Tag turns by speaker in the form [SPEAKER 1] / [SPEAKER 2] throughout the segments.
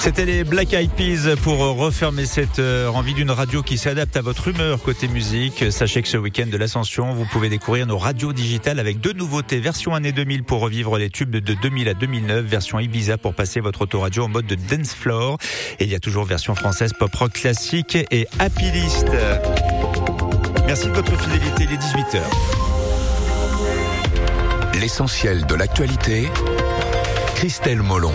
[SPEAKER 1] C'était les Black Eyed Peas pour refermer cette heure. Envie d'une radio qui s'adapte à votre humeur côté musique. Sachez que ce week-end de l'Ascension, vous pouvez découvrir nos radios digitales avec 2 nouveautés. Version année 2000 pour revivre les tubes de 2000 à 2009. Version Ibiza pour passer votre autoradio en mode de dance floor. Et il y a toujours version française pop rock classique et happy list. Merci de votre fidélité, il est 18h.
[SPEAKER 2] L'essentiel de l'actualité, Christelle Molon.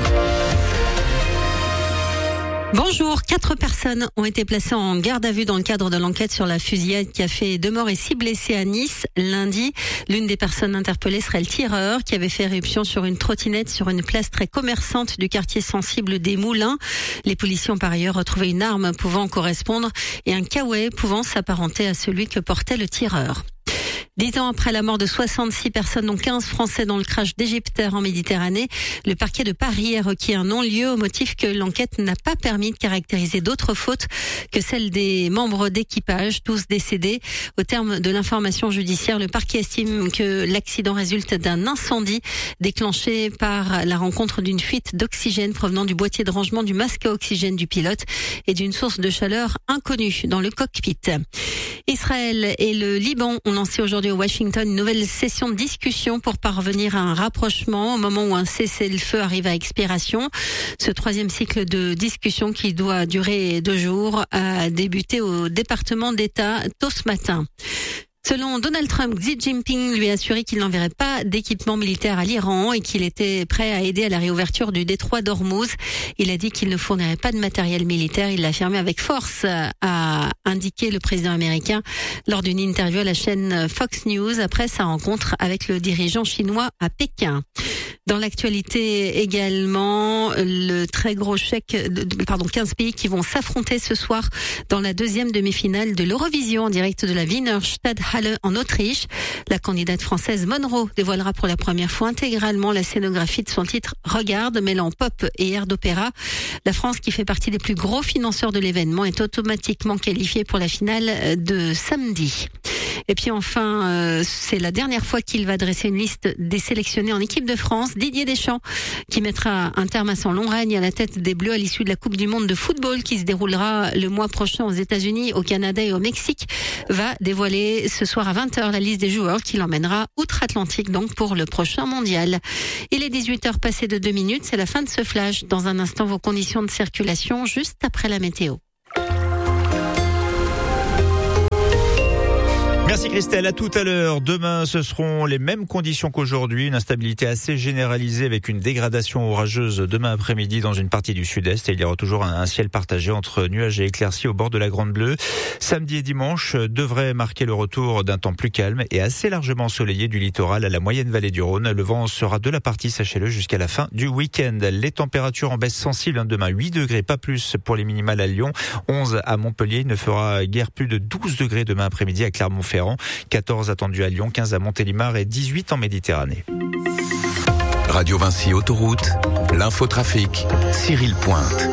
[SPEAKER 3] Bonjour, 4 personnes ont été placées en garde à vue dans le cadre de l'enquête sur la fusillade qui a fait 2 morts et 6 blessés à Nice. Lundi, l'une des personnes interpellées serait le tireur qui avait fait éruption sur une trottinette sur une place très commerçante du quartier sensible des Moulins. Les policiers ont par ailleurs retrouvé une arme pouvant correspondre et un kawaii pouvant s'apparenter à celui que portait le tireur. 10 ans après la mort de 66 personnes, dont 15 Français dans le crash d'Égyptaire en Méditerranée, le parquet de Paris a requis un non-lieu au motif que l'enquête n'a pas permis de caractériser d'autres fautes que celles des membres d'équipage, tous décédés. Au terme de l'information judiciaire, le parquet estime que l'accident résulte d'un incendie déclenché par la rencontre d'une fuite d'oxygène provenant du boîtier de rangement du masque à oxygène du pilote et d'une source de chaleur inconnue dans le cockpit. Israël et le Liban ont lancé aujourd'hui à Washington une nouvelle session de discussion pour parvenir à un rapprochement au moment où un cessez-le-feu arrive à expiration. Ce 3e cycle de discussion qui doit durer 2 jours a débuté au département d'État tôt ce matin. Selon Donald Trump, Xi Jinping lui a assuré qu'il n'enverrait pas d'équipement militaire à l'Iran et qu'il était prêt à aider à la réouverture du détroit d'Ormuz. Il a dit qu'il ne fournirait pas de matériel militaire. Il l'a affirmé avec force, a indiqué le président américain lors d'une interview à la chaîne Fox News après sa rencontre avec le dirigeant chinois à Pékin. Dans l'actualité également, le très gros chèque, 15 pays qui vont s'affronter ce soir dans la 2e demi-finale de l'Eurovision en direct de la Wiener Stadthalle en Autriche. La candidate française Monroe dévoilera pour la première fois intégralement la scénographie de son titre Regarde, mêlant pop et air d'opéra. La France, qui fait partie des plus gros financeurs de l'événement, est automatiquement qualifiée pour la finale de samedi. Et puis enfin, c'est la dernière fois qu'il va dresser une liste des sélectionnés en équipe de France. Didier Deschamps, qui mettra un terme à son long règne à la tête des Bleus à l'issue de la Coupe du Monde de football qui se déroulera le mois prochain aux États-Unis, au Canada et au Mexique, va dévoiler ce soir à 20h la liste des joueurs qui l'emmènera outre-Atlantique donc pour le prochain mondial. Il est 18h passé de 2 minutes, c'est la fin de ce flash. Dans un instant, vos conditions de circulation juste après la météo.
[SPEAKER 1] Merci Christelle, à tout à l'heure. Demain, ce seront les mêmes conditions qu'aujourd'hui. Une instabilité assez généralisée avec une dégradation orageuse demain après-midi dans une partie du sud-est. Et il y aura toujours un ciel partagé entre nuages et éclaircies au bord de la Grande Bleue. Samedi et dimanche devraient marquer le retour d'un temps plus calme et assez largement ensoleillé du littoral à la moyenne vallée du Rhône. Le vent sera de la partie, sachez-le, jusqu'à la fin du week-end. Les températures en baisse sensible demain. 8 degrés, pas plus pour les minimales à Lyon. 11 à Montpellier. Il ne fera guère plus de 12 degrés demain après-midi à Clermont-Ferrand. 14 attendus à Lyon, 15 à Montélimar et 18 en Méditerranée.
[SPEAKER 2] Radio Vinci Autoroute, l'infotrafic, Cyril Pointe.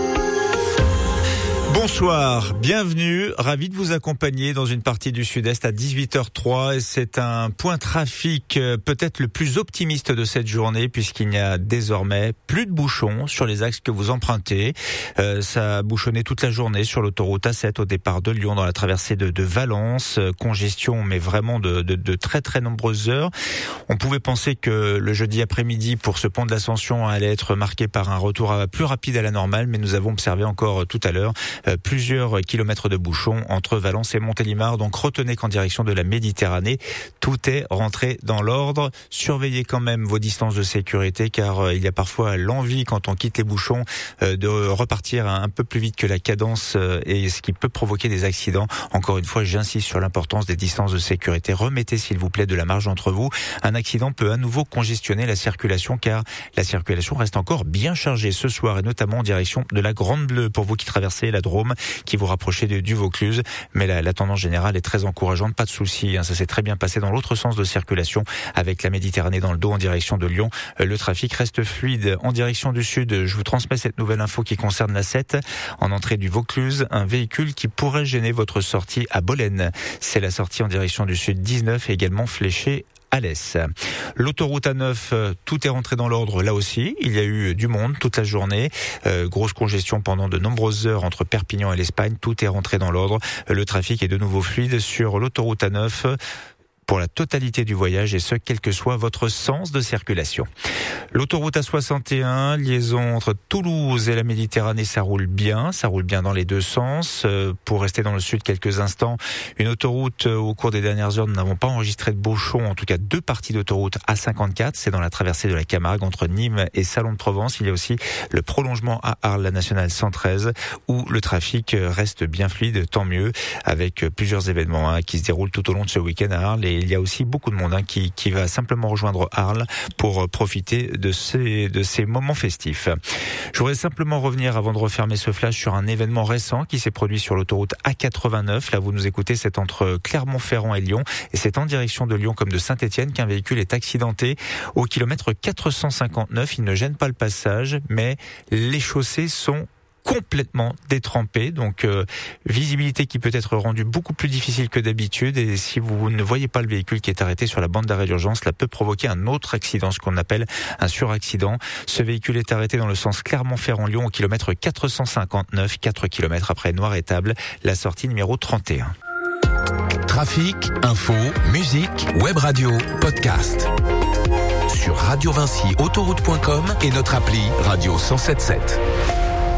[SPEAKER 1] Bonsoir, bienvenue, ravi de vous accompagner dans une partie du Sud-Est à 18h03 et c'est un point trafic peut-être le plus optimiste de cette journée puisqu'il n'y a désormais plus de bouchons sur les axes que vous empruntez. Ça a bouchonné toute la journée sur l'autoroute A7 au départ de Lyon dans la traversée de Valence, congestion mais vraiment de très très nombreuses heures. On pouvait penser que le jeudi après-midi pour ce pont de l'Ascension allait être marqué par un retour plus rapide à la normale mais nous avons observé encore tout à l'heure plusieurs kilomètres de bouchons entre Valence et Montélimar. Donc retenez qu'en direction de la Méditerranée, tout est rentré dans l'ordre. Surveillez quand même vos distances de sécurité car il y a parfois l'envie quand on quitte les bouchons de repartir un peu plus vite que la cadence et ce qui peut provoquer des accidents. Encore une fois, j'insiste sur l'importance des distances de sécurité. Remettez s'il vous plaît de la marge entre vous. Un accident peut à nouveau congestionner la circulation car la circulation reste encore bien chargée ce soir et notamment en direction de la Grande Bleue pour vous qui traversez la Drôme, qui vous rapprochez du Vaucluse. Mais la tendance générale est très encourageante, pas de souci. Ça s'est très bien passé dans l'autre sens de circulation avec la Méditerranée dans le dos en direction de Lyon. Le trafic reste fluide en direction du sud. Je vous transmets cette nouvelle info qui concerne la 7. En entrée du Vaucluse, un véhicule qui pourrait gêner votre sortie à Bolène. C'est la sortie en direction du sud 19 et également fléchée Alès. L'autoroute A9, tout est rentré dans l'ordre là aussi. Il y a eu du monde toute la journée. Grosse congestion pendant de nombreuses heures entre Perpignan et l'Espagne. Tout est rentré dans l'ordre. Le trafic est de nouveau fluide sur l'autoroute A9. Pour la totalité du voyage et ce, quel que soit votre sens de circulation. L'autoroute A61, liaison entre Toulouse et la Méditerranée, ça roule bien dans les deux sens. Pour rester dans le sud quelques instants, une autoroute au cours des dernières heures, nous n'avons pas enregistré de bouchons, en tout cas 2 parties d'autoroute A54, c'est dans la traversée de la Camargue entre Nîmes et Salon de Provence. Il y a aussi le prolongement à Arles, la nationale 113, où le trafic reste bien fluide, tant mieux, avec plusieurs événements qui se déroulent tout au long de ce week-end à Arles. Et il y a aussi beaucoup de monde qui va simplement rejoindre Arles pour profiter de ces moments festifs. Je voudrais simplement revenir, avant de refermer ce flash, sur un événement récent qui s'est produit sur l'autoroute A89. Là, vous nous écoutez, c'est entre Clermont-Ferrand et Lyon, et c'est en direction de Lyon comme de Saint-Étienne qu'un véhicule est accidenté au kilomètre 459. Il ne gêne pas le passage, mais les chaussées sont complètement détrempé, donc visibilité qui peut être rendue beaucoup plus difficile que d'habitude, et si vous ne voyez pas le véhicule qui est arrêté sur la bande d'arrêt d'urgence, cela peut provoquer un autre accident, ce qu'on appelle un suraccident. Ce véhicule est arrêté dans le sens Clermont-Ferrand-Lyon au kilomètre 459, 4 km après Noiretable, la sortie numéro 31.
[SPEAKER 2] Trafic, info, musique, web radio, podcast. Sur Radio Vinci Autoroute.com et notre appli Radio 107.7.